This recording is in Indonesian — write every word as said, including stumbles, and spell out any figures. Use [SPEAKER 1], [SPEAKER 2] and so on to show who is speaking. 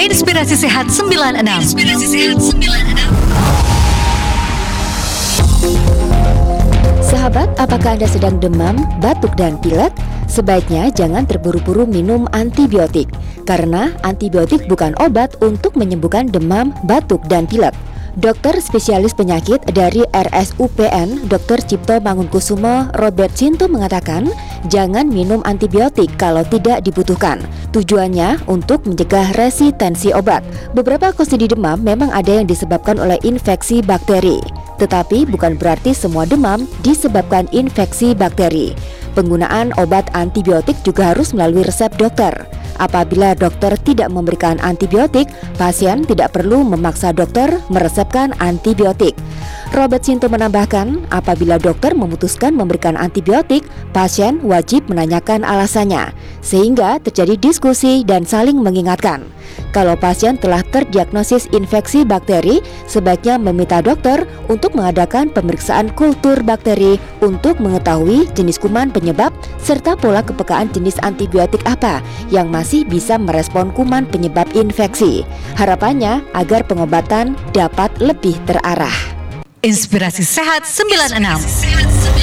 [SPEAKER 1] Inspirasi Sehat sembilan puluh enam. Inspirasi Sehat sembilan puluh enam.
[SPEAKER 2] Sahabat, apakah Anda sedang demam, batuk, dan pilek? Sebaiknya jangan terburu-buru minum antibiotik, karena antibiotik bukan obat untuk menyembuhkan demam, batuk, dan pilek. Dokter spesialis penyakit dari R S U P N, Dokter Cipto Mangunkusumo Robert Sinto mengatakan, jangan minum antibiotik kalau tidak dibutuhkan. Tujuannya untuk mencegah resistensi obat. Beberapa kondisi demam memang ada yang disebabkan oleh infeksi bakteri, tetapi bukan berarti semua demam disebabkan infeksi bakteri. Penggunaan obat antibiotik juga harus melalui resep dokter. Apabila dokter tidak memberikan antibiotik, pasien tidak perlu memaksa dokter meresepkan antibiotik. Robert Sinto menambahkan, apabila dokter memutuskan memberikan antibiotik, pasien wajib menanyakan alasannya, sehingga terjadi diskusi dan saling mengingatkan. Kalau pasien telah terdiagnosis infeksi bakteri, sebaiknya meminta dokter untuk mengadakan pemeriksaan kultur bakteri untuk mengetahui jenis kuman penyebab serta pola kepekaan jenis antibiotik apa yang masih bisa merespon kuman penyebab infeksi. Harapannya agar pengobatan dapat lebih terarah.
[SPEAKER 1] Inspirasi Sehat sembilan puluh enam.